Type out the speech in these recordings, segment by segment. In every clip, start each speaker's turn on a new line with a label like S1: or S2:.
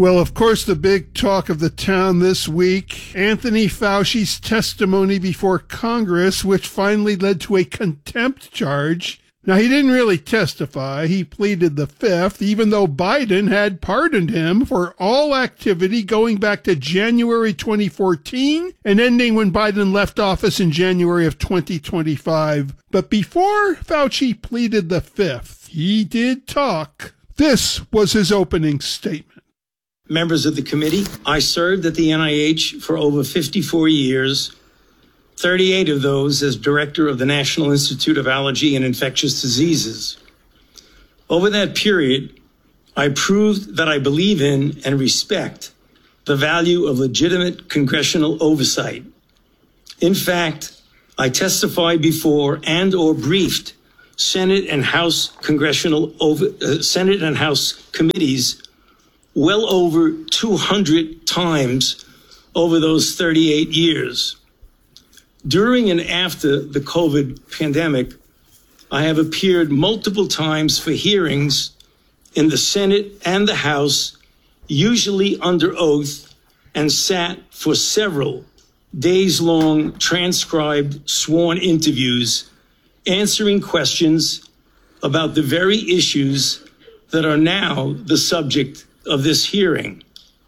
S1: Well, of course, the big talk of the town this week, Anthony Fauci's testimony before Congress, which finally led to a contempt charge. Now, he didn't really testify. He pleaded the fifth, even though Biden had pardoned him for all activity going back to January 2014 and ending when Biden left office in January of 2025. But before Fauci pleaded the fifth, he did talk. This was his opening statement.
S2: Members of the committee, I served at the NIH for over 54 years, 38 of those as director of the National Institute of Allergy and Infectious Diseases. Over that period, I proved that I believe in and respect the value of legitimate congressional oversight. In fact, I testified before and or briefed Senate and House committees well over 200 times over those 38 years. During and after the COVID pandemic, I have appeared multiple times for hearings in the Senate and the House, usually under oath, and sat for several days-long transcribed sworn interviews, answering questions about the very issues that are now the subject of this hearing.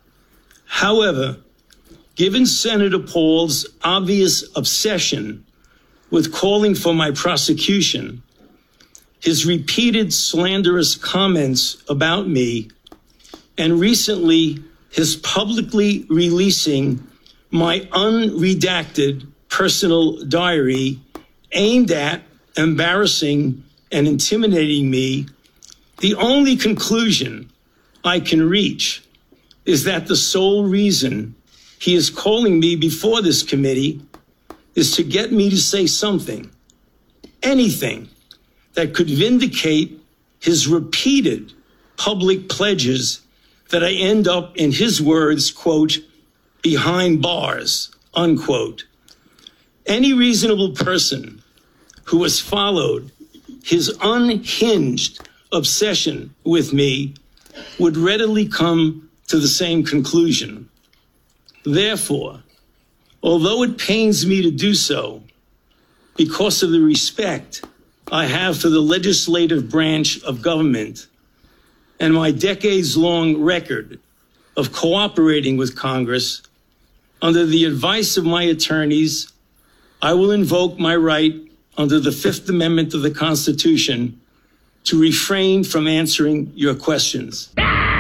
S2: However, given Senator Paul's obvious obsession with calling for my prosecution, his repeated slanderous comments about me, and recently his publicly releasing my unredacted personal diary aimed at embarrassing and intimidating me, the only conclusion I can reach is that the sole reason he is calling me before this committee is to get me to say something, anything, that could vindicate his repeated public pledges that I end up, in his words, quote, behind bars, unquote. Any reasonable person who has followed his unhinged obsession with me would readily come to the same conclusion. Therefore, although it pains me to do so, because of the respect I have for the legislative branch of government and my decades-long record of cooperating with Congress, under the advice of my attorneys, I will invoke my right under the Fifth Amendment of the Constitution to refrain from answering your questions.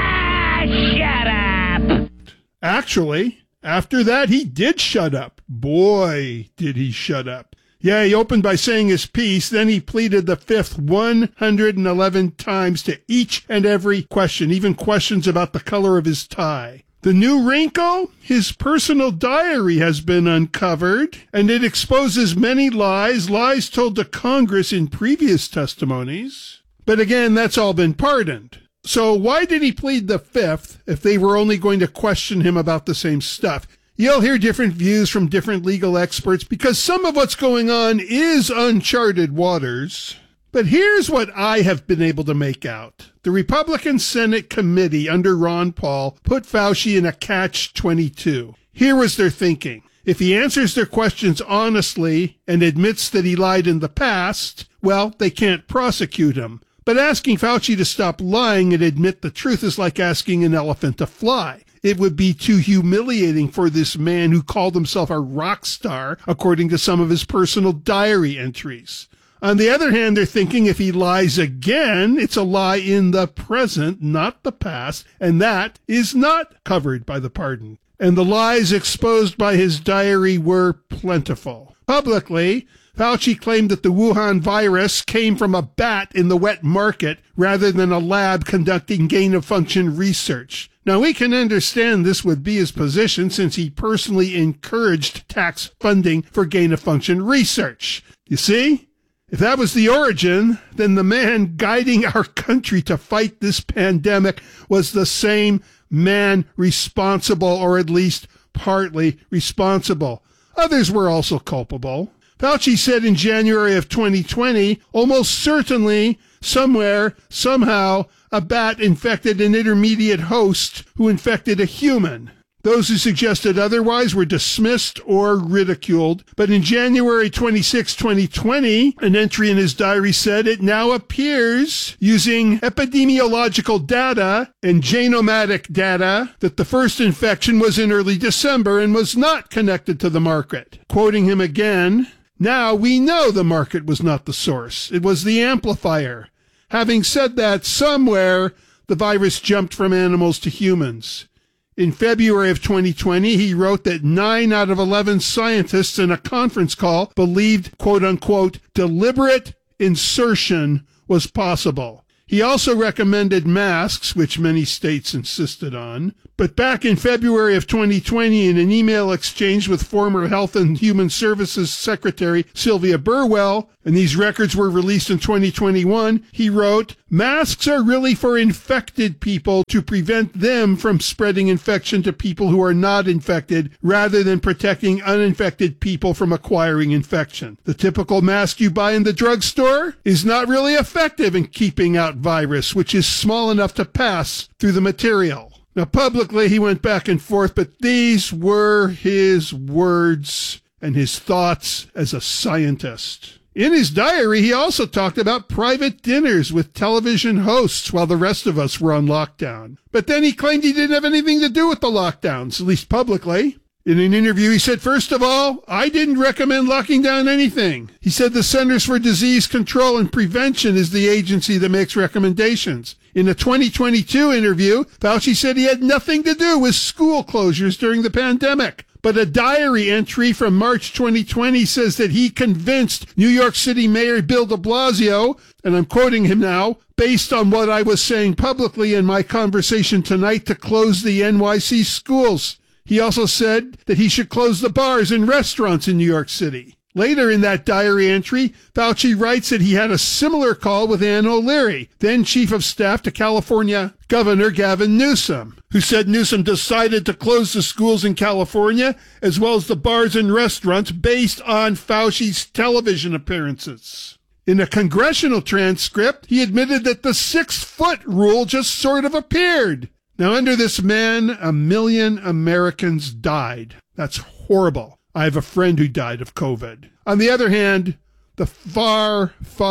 S3: Shut up!
S1: Actually, after that, he did shut up. Boy, did he shut up. Yeah, he opened by saying his piece, then he pleaded the fifth 111 times to each and every question, even questions about the color of his tie. The new wrinkle? His personal diary has been uncovered, and it exposes many lies told to Congress in previous testimonies. But again, that's all been pardoned. So why did he plead the fifth if they were only going to question him about the same stuff? You'll hear different views from different legal experts because some of what's going on is uncharted waters. But here's what I have been able to make out. The Republican Senate committee under Ron Paul put Fauci in a catch-22. Here was their thinking. If he answers their questions honestly and admits that he lied in the past, well, they can't prosecute him. But asking Fauci to stop lying and admit the truth is like asking an elephant to fly. It would be too humiliating for this man who called himself a rock star, according to some of his personal diary entries. On the other hand, they're thinking if he lies again, it's a lie in the present, not the past, and that is not covered by the pardon. And the lies exposed by his diary were plentiful. Publicly, Fauci claimed that the Wuhan virus came from a bat in the wet market rather than a lab conducting gain-of-function research. Now, we can understand this would be his position since he personally encouraged tax funding for gain-of-function research. You see? If that was the origin, then the man guiding our country to fight this pandemic was the same man responsible, or at least partly responsible. Others were also culpable. Fauci said in January of 2020, almost certainly, somewhere, somehow, a bat infected an intermediate host who infected a human. Those who suggested otherwise were dismissed or ridiculed. But in January 26, 2020, an entry in his diary said it now appears, using epidemiological data and genomatic data, that the first infection was in early December and was not connected to the market. Quoting him again, now we know the market was not the source. It was the amplifier. Having said that, somewhere the virus jumped from animals to humans. In February of 2020, he wrote that 9 out of 11 scientists in a conference call believed, quote-unquote, deliberate insertion was possible. He also recommended masks, which many states insisted on. But back in February of 2020, in an email exchange with former Health and Human Services Secretary Sylvia Burwell, and these records were released in 2021, he wrote, masks are really for infected people to prevent them from spreading infection to people who are not infected, rather than protecting uninfected people from acquiring infection. The typical mask you buy in the drugstore is not really effective in keeping out virus, which is small enough to pass through the material. Now, publicly, he went back and forth, but these were his words and his thoughts as a scientist. In his diary, he also talked about private dinners with television hosts while the rest of us were on lockdown. But then he claimed he didn't have anything to do with the lockdowns, at least publicly. In an interview, he said, first of all, I didn't recommend locking down anything. He said the Centers for Disease Control and Prevention is the agency that makes recommendations. In a 2022 interview, Fauci said he had nothing to do with school closures during the pandemic. But a diary entry from March 2020 says that he convinced New York City Mayor Bill de Blasio, and I'm quoting him now, based on what I was saying publicly in my conversation tonight, to close the NYC schools. He also said that he should close the bars and restaurants in New York City. Later in that diary entry, Fauci writes that he had a similar call with Ann O'Leary, then Chief of Staff to California Governor Gavin Newsom, who said Newsom decided to close the schools in California as well as the bars and restaurants based on Fauci's television appearances. In a congressional transcript, he admitted that the 6-foot rule just sort of appeared. Now, under this man, 1 million Americans died. That's horrible. I have a friend who died of COVID. On the other hand, the far,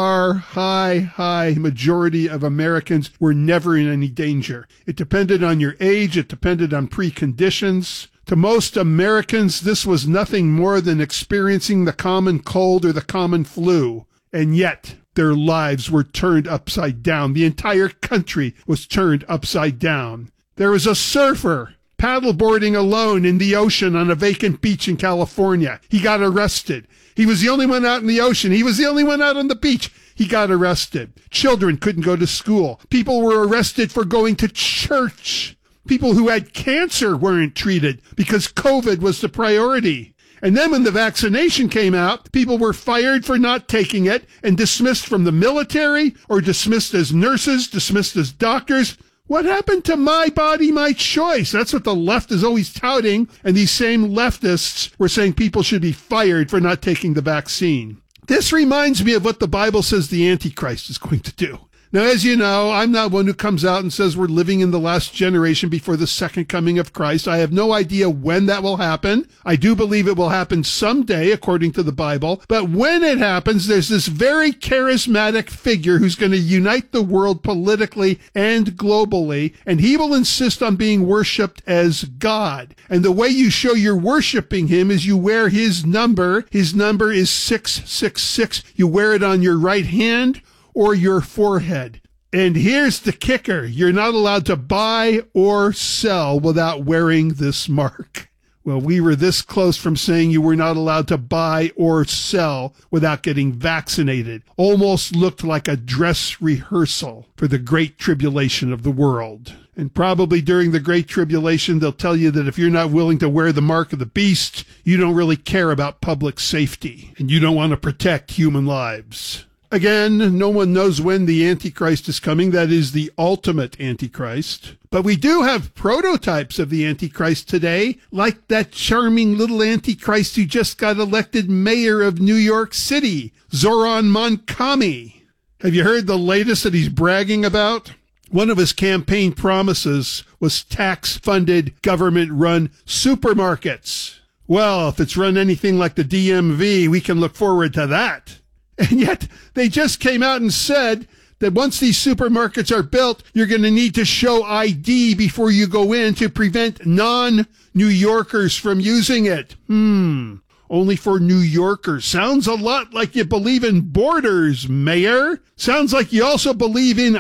S1: high majority of Americans were never in any danger. It depended on your age. It depended on preconditions. To most Americans, this was nothing more than experiencing the common cold or the common flu. And yet, their lives were turned upside down. The entire country was turned upside down. There was a surfer paddleboarding alone in the ocean on a vacant beach in California. He got arrested. He was the only one out in the ocean. He was the only one out on the beach. He got arrested. Children couldn't go to school. People were arrested for going to church. People who had cancer weren't treated because COVID was the priority. And then when the vaccination came out, people were fired for not taking it and dismissed from the military or dismissed as nurses, dismissed as doctors. What happened to my body, my choice? That's what the left is always touting. And these same leftists were saying people should be fired for not taking the vaccine. This reminds me of what the Bible says the Antichrist is going to do. Now, as you know, I'm not one who comes out and says we're living in the last generation before the second coming of Christ. I have no idea when that will happen. I do believe it will happen someday, according to the Bible. But when it happens, there's this very charismatic figure who's going to unite the world politically and globally, and he will insist on being worshipped as God. And the way you show you're worshiping him is you wear his number. His number is 666. You wear it on your right hand or your forehead. And here's the kicker. You're not allowed to buy or sell without wearing this mark. Well, we were this close from saying you were not allowed to buy or sell without getting vaccinated. Almost looked like a dress rehearsal for the Great Tribulation of the world. And probably during the Great Tribulation, they'll tell you that if you're not willing to wear the mark of the beast, you don't really care about public safety and you don't want to protect human lives. Again, no one knows when the Antichrist is coming. That is the ultimate Antichrist. But we do have prototypes of the Antichrist today, like that charming little Antichrist who just got elected mayor of New York City, Zoran Monkami. Have you heard the latest that he's bragging about? One of his campaign promises was tax-funded, government-run supermarkets. Well, if it's run anything like the DMV, we can look forward to that. And yet, they just came out and said that once these supermarkets are built, you're going to need to show ID before you go in to prevent non-New Yorkers from using it. Only for New Yorkers. Sounds a lot like you believe in borders, Mayor. Sounds like you also believe in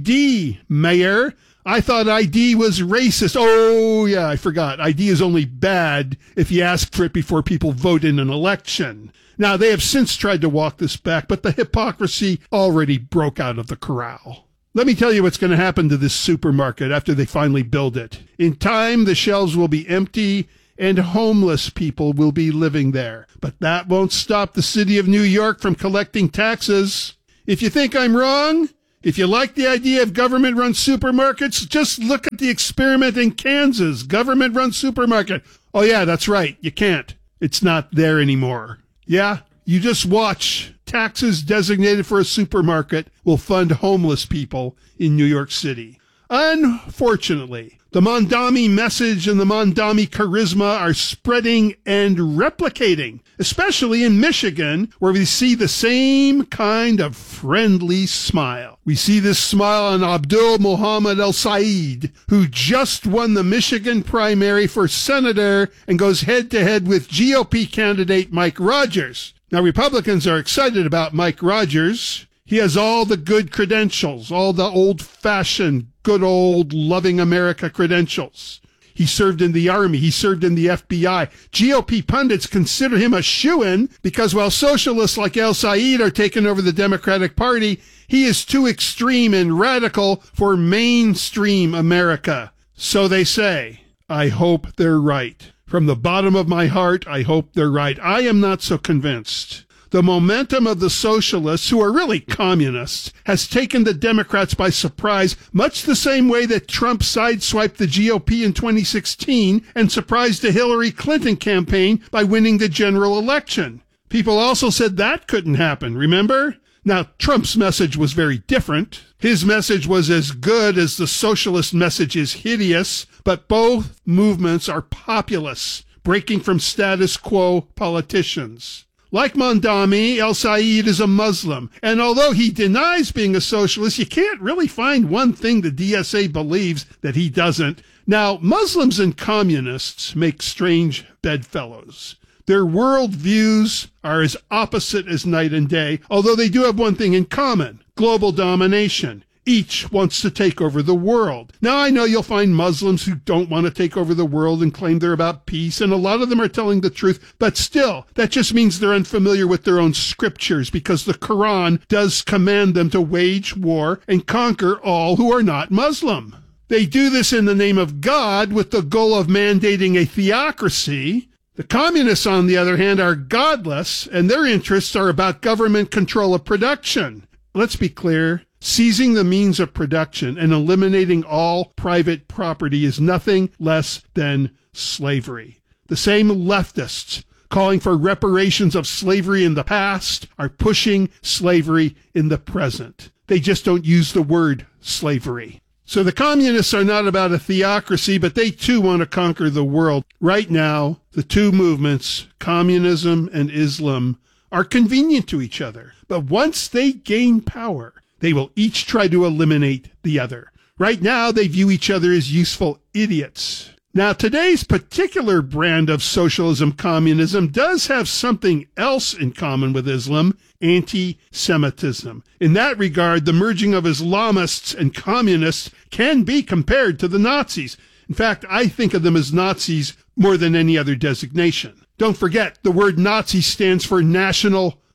S1: ID, Mayor. I thought ID was racist. Oh, yeah, I forgot. ID is only bad if you ask for it before people vote in an election. Now, they have since tried to walk this back, but the hypocrisy already broke out of the corral. Let me tell you what's going to happen to this supermarket after they finally build it. In time, the shelves will be empty and homeless people will be living there. But that won't stop the city of New York from collecting taxes. If you think I'm wrong, if you like the idea of government-run supermarkets, just look at the experiment in Kansas, government-run supermarket. Oh yeah, that's right, you can't. It's not there anymore. Yeah, you just watch. Taxes designated for a supermarket will fund homeless people in New York City. Unfortunately, the Mondami message and the Mondami charisma are spreading and replicating, especially in Michigan, where we see the same kind of friendly smile. We see this smile on Abdul Muhammad El-Sayed, who just won the Michigan primary for senator and goes head-to-head with GOP candidate Mike Rogers. Now, Republicans are excited about Mike Rogers. He has all the good credentials, all the old-fashioned, good old loving America credentials. He served in the Army. He served in the FBI. GOP pundits consider him a shoo-in because while socialists like El-Sayed are taking over the Democratic Party, he is too extreme and radical for mainstream America. So they say. I hope they're right. From the bottom of my heart, I hope they're right. I am not so convinced. The momentum of the socialists, who are really communists, has taken the Democrats by surprise, much the same way that Trump sideswiped the GOP in 2016 and surprised the Hillary Clinton campaign by winning the general election. People also said that couldn't happen, remember? Now, Trump's message was very different. His message was as good as the socialist message is hideous, but both movements are populist, breaking from status quo politicians. Like Mondami, El-Sayed is a Muslim, and although he denies being a socialist, you can't really find one thing the DSA believes that he doesn't. Now, Muslims and communists make strange bedfellows. Their worldviews are as opposite as night and day, although they do have one thing in common: global domination. Each wants to take over the world. Now, I know you'll find Muslims who don't want to take over the world and claim they're about peace, and a lot of them are telling the truth, but still, that just means they're unfamiliar with their own scriptures, because the Quran does command them to wage war and conquer all who are not Muslim. They do this in the name of God with the goal of mandating a theocracy. The communists, on the other hand, are godless, and their interests are about government control of production. Let's be clear. Seizing the means of production and eliminating all private property is nothing less than slavery. The same leftists calling for reparations of slavery in the past are pushing slavery in the present. They just don't use the word slavery. So the communists are not about a theocracy, but they too want to conquer the world. Right now, the two movements, communism and Islam, are convenient to each other. But once they gain power, they will each try to eliminate the other. Right now, they view each other as useful idiots. Now, today's particular brand of socialism, communism, does have something else in common with Islam: anti-Semitism. In that regard, the merging of Islamists and communists can be compared to the Nazis. In fact, I think of them as Nazis more than any other designation. Don't forget, the word Nazi stands for National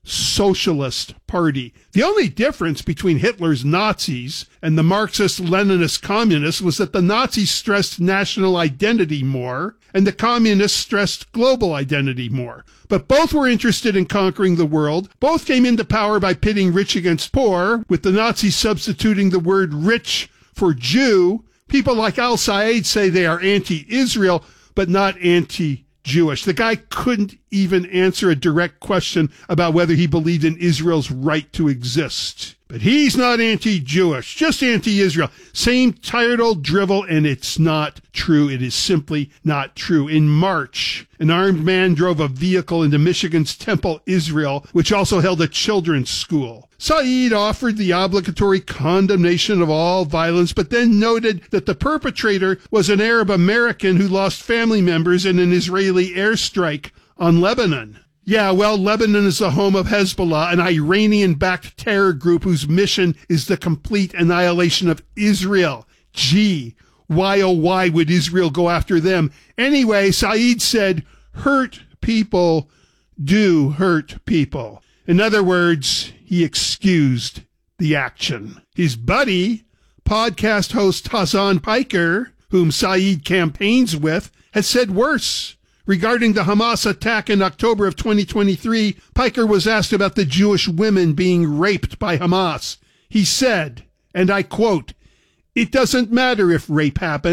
S1: Socialist Party. The only difference between Hitler's Nazis and the Marxist-Leninist communists was that the Nazis stressed national identity more and the communists stressed global identity more. But both were interested in conquering the world. Both came into power by pitting rich against poor, with the Nazis substituting the word rich for Jew. People like al-Sayed say they are anti-Israel, but not anti-Jewish. The guy couldn't even answer a direct question about whether he believed in Israel's right to exist. But he's not anti-Jewish, just anti-Israel. Same tired old drivel, and it's not true. It is simply not true. In March, an armed man drove a vehicle into Michigan's Temple, Israel, which also held a children's school. Said offered the obligatory condemnation of all violence, but then noted that the perpetrator was an Arab American who lost family members in an Israeli airstrike on Lebanon. Yeah, well, Lebanon is the home of Hezbollah, an Iranian-backed terror group whose mission is the complete annihilation of Israel. Gee, why oh why would Israel go after them? Anyway, Said said, hurt people do hurt people. In other words, he excused the action. His buddy, podcast host Hassan Piker, whom Said campaigns with, has said worse. Regarding the Hamas attack in October of 2023, Piker was asked about the Jewish women being raped by Hamas. He said, and I quote, "It doesn't matter if rape happened.